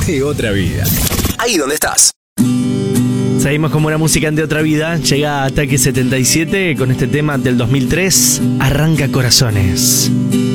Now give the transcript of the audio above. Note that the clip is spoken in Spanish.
De Otra Vida. Ahí donde estás. Seguimos con buena música en De Otra Vida. Llega Ataque 77 con este tema del 2003, Arranca Corazones.